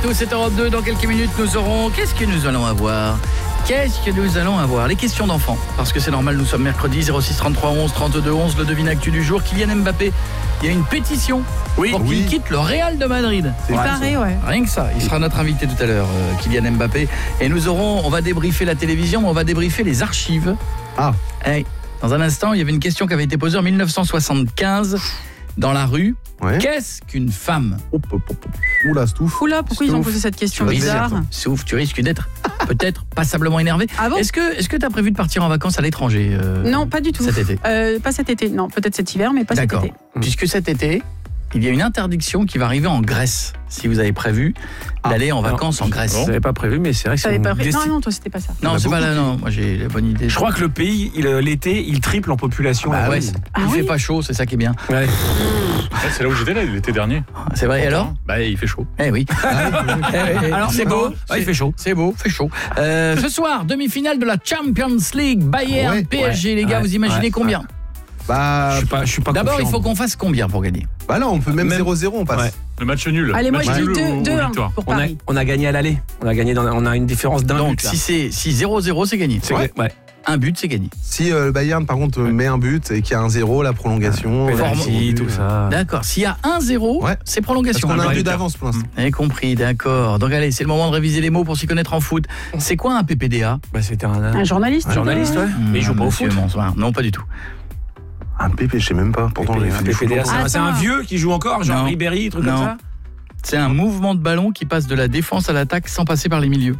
tous, c'est Europe 2. Dans quelques minutes, nous aurons... Qu'est-ce que nous allons avoir ? Les questions d'enfants. Parce que c'est normal, nous sommes mercredi, 06 33 11 32 11, le devine actu du jour. Kylian Mbappé, il y a une pétition pour qu'il quitte le Real de Madrid. C'est pareil, ouais. Rien que ça. Il sera notre invité tout à l'heure, Kylian Mbappé. Et on va débriefer la télévision, mais on va débriefer les archives. Dans un instant, il y avait une question qui avait été posée en 1975 dans la rue. Ouais. Qu'est-ce qu'une femme ? Oula, Stouff. Oula, pourquoi ils ont posé cette question bizarre ? Stouff, tu risques d'être peut-être passablement énervé. Ah bon ? Est-ce que tu as prévu de partir en vacances à l'étranger Non, pas du tout. Cet été pas cet été, non. Peut-être cet hiver, mais pas cet été. Puisque cet été, il y a une interdiction qui va arriver en Grèce. Si vous avez prévu d'aller en vacances en Grèce. Je n'avais pas prévu, mais c'est vrai que c'est Non, toi, c'était pas ça. Non, c'est pas là, non. Moi, j'ai la bonne idée. Je crois que le pays, l'été, il triple en population. Il fait pas chaud, c'est ça qui est bien. Ouais. C'est là où j'étais l'été dernier. C'est vrai, et alors ? Il fait chaud. Eh oui. Alors c'est beau. Il fait chaud. C'est beau, fait chaud. Ce soir, demi-finale de la Champions League, Bayern, PSG, les gars, vous imaginez combien ? Je suis pas D'abord, confiant. il faut qu'on fasse combien pour gagner ? Là, on peut même 0-0, on passe. Ouais. Le match nul. Allez, moi je dis Nul 2-1 pour Paris. On a gagné à l'aller. On a une différence d'un but. Donc, si 0-0, c'est gagné. Un but, c'est gagné. Si le Bayern, par contre, met un but et qu'il y a un 0, la prolongation... Penalty, tout ça. D'accord. S'il y a 1-0, c'est prolongation. Parce qu'on a un but d'avance pour l'instant. J'ai compris, d'accord. Donc allez, c'est le moment de réviser les mots pour s'y connaître en foot. C'est quoi un PPDA ? C'était un journaliste. Un journaliste, ouais. Mais il joue pas au foot. Non, pas du tout. Un PP, je sais même pas. Pourtant, PPDA, c'est un vieux qui joue encore, genre Ribéry, truc comme ça. C'est un mouvement de ballon qui passe de la défense à l'attaque sans passer par les milieux.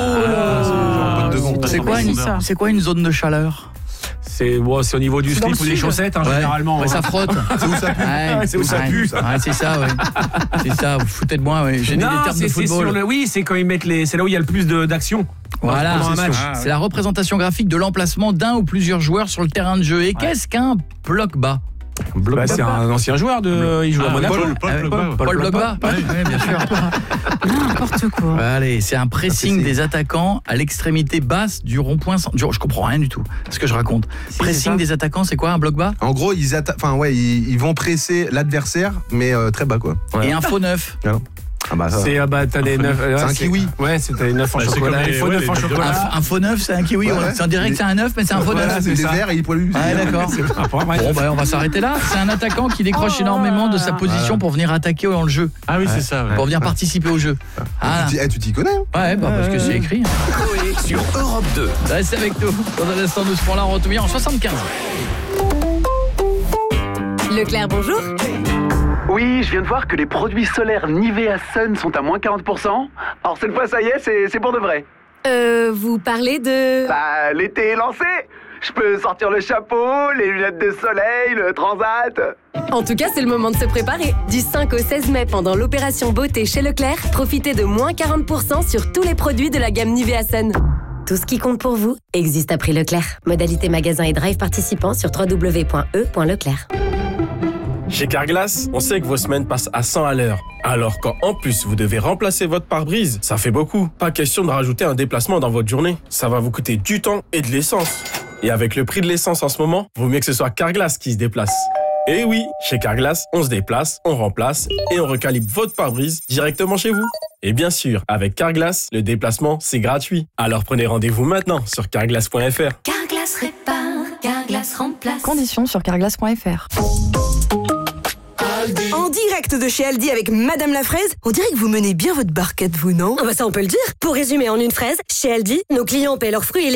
C'est quoi une zone de chaleur ? C'est au niveau du slip ou des chaussettes, généralement. Ça frotte. C'est où ça pue. C'est ça, ouais. C'est ça, vous foutez de moi, j'ai des termes de football. C'est quand ils mettent c'est là où il y a le plus d'action. Voilà, pendant un match. C'est la représentation graphique de l'emplacement d'un ou plusieurs joueurs sur le terrain de jeu. Et qu'est-ce qu'un bloc bas ? C'est un ancien joueur il joue à Monaco. Paul Pogba. Oui, bien sûr. N'importe quoi. Allez, c'est un pressing des attaquants à l'extrémité basse du rond-point. Je comprends rien du tout. Ce que je raconte. Pressing des attaquants, c'est quoi un bloc bas ? En gros, ils vont presser l'adversaire, mais très bas, quoi. Et un faux neuf. T'as des neufs. C'est un kiwi. Ouais, c'est des neufs en chocolat. Un faux neuf, c'est un kiwi. On dirait que c'est un neuf, mais c'est un faux neuf. C'est des verts et il est poilu. D'accord. On va s'arrêter là. C'est un attaquant qui décroche énormément de sa position pour venir attaquer dans le jeu. Ah oui, c'est ça. Pour venir participer au jeu. Tu t'y connais ? Ouais, parce que c'est écrit. Sur Europe 2. Reste avec nous. Dans un instant, nous serons là en retour en 75. Leclerc, bonjour. Oui, je viens de voir que les produits solaires Nivea Sun sont à moins 40%. Alors cette fois, ça y est, c'est pour de vrai. Vous parlez de... L'été est lancé. Je peux sortir le chapeau, les lunettes de soleil, le transat. En tout cas, c'est le moment de se préparer. Du 5 au 16 mai, pendant l'opération beauté chez Leclerc, profitez de moins 40% sur tous les produits de la gamme Nivea Sun. Tout ce qui compte pour vous existe à prix Leclerc. Modalité magasin et drive participants sur www.e.leclerc. Chez Carglass, on sait que vos semaines passent à 100 à l'heure. Alors quand en plus vous devez remplacer votre pare-brise, ça fait beaucoup. Pas question de rajouter un déplacement dans votre journée. Ça va vous coûter du temps et de l'essence. Et avec le prix de l'essence en ce moment, vaut mieux que ce soit Carglass qui se déplace. Et oui, chez Carglass, on se déplace, on remplace et on recalibre votre pare-brise directement chez vous. Et bien sûr, avec Carglass, le déplacement, c'est gratuit. Alors prenez rendez-vous maintenant sur carglass.fr. Carglass répare, Carglass remplace. Conditions sur carglass.fr. En direct de chez Aldi avec Madame la Fraise, on dirait que vous menez bien votre barquette, vous, non ? Ça on peut le dire. Pour résumer en une phrase, chez Aldi, nos clients paient leurs fruits et